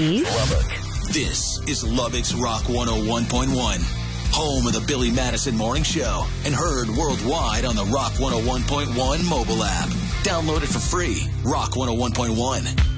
Keith. Lubbock. This is Lubbock's Rock 101.1. Home of the Billy Madison Morning Show and heard worldwide on the Rock 101.1 mobile app. Download it for free. Rock 101.1.